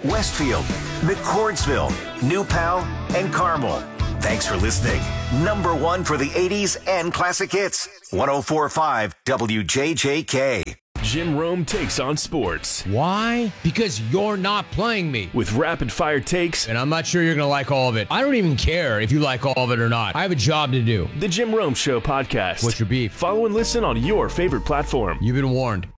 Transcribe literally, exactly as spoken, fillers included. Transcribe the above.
Westfield, McCordsville, New Pal, and Carmel. Thanks for listening. Number one for the eighties and classic hits. one oh four point five W J J K. Jim Rome takes on sports. Why? Because you're not playing me. With rapid-fire takes. And I'm not sure you're going to like all of it. I don't even care if you like all of it or not. I have a job to do. The Jim Rome Show podcast. What's your beef? Follow and listen on your favorite platform. You've been warned.